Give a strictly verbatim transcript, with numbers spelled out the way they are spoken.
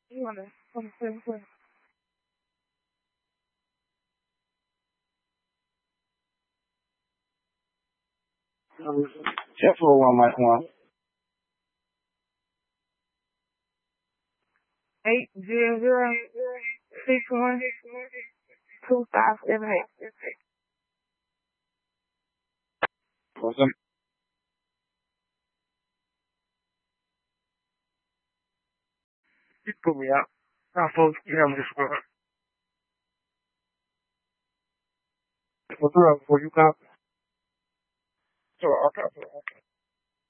You wanna wanna play with her? Check for one, Mike one. Eight zero zero six one two five seven eight. What's up? You put me out. I'm supposed to have this one. What's up? Before you cop? So I'll cop it.